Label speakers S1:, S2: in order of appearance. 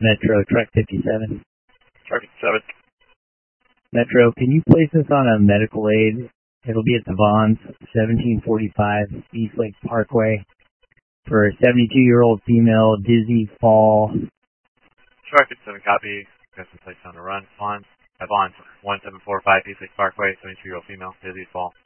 S1: Metro Truck 57.
S2: Truck 57.
S1: Metro, can you place us on a medical aid? It'll be at the Vons, 1745 East Lake Parkway, for a 72-year-old female, dizzy, fall.
S2: Truck 57 copy. Got some place on the run. Vons, 1745 East Lake Parkway, 72-year-old female, dizzy, fall.